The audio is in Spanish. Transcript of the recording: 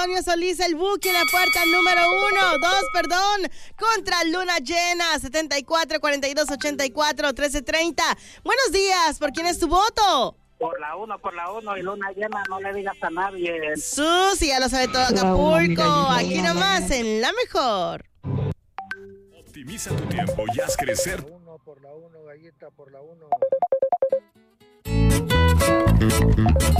Antonio Solís, el Buki en la puerta número 2, contra Luna Llena, 74-42-84, 13-30. Buenos días, ¿por quién es tu voto? Por la 1, y Luna Llena, no le digas a nadie. Susi, ya lo sabe todo Acapulco, aquí nomás en La Mejor. Optimiza tu tiempo y haz crecer. Por la 1, galleta, por la 1.